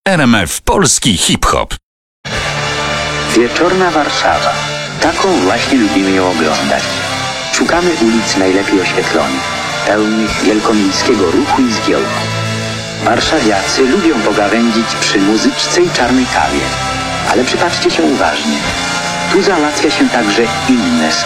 RMF Polski Hip-Hop. Wieczorna Warszawa. Taką właśnie lubimy ją oglądać. Szukamy ulic najlepiej oświetlonych, pełnych wielkomiejskiego ruchu i zgiełku. Warszawiacy lubią pogawędzić przy muzyczce i czarnej kawie. Ale przypatrzcie się uważnie. Tu załatwia się także inne